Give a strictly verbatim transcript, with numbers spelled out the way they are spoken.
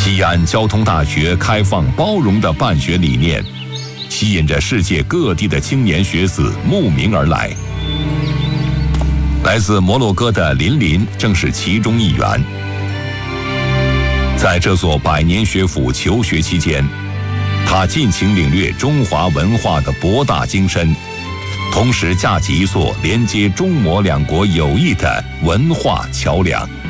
西安交通大学开放包容的办学理念，吸引着世界各地的青年学子慕名而来。来自摩洛哥的林林正是其中一员。在这所百年学府求学期间，他尽情领略中华文化的博大精深，同时架起一座连接中摩两国友谊的文化桥梁。